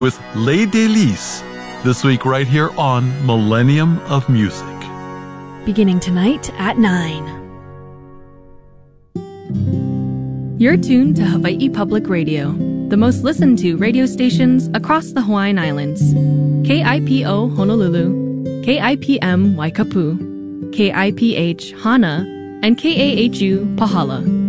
with Les Delis, this week right here on Millennium of Music. Beginning tonight at 9. You're tuned to Hawaii Public Radio, the most listened to radio stations across the Hawaiian Islands. KIPO Honolulu, KIPM Waikapu, KIPH Hana, and KAHU Pahala.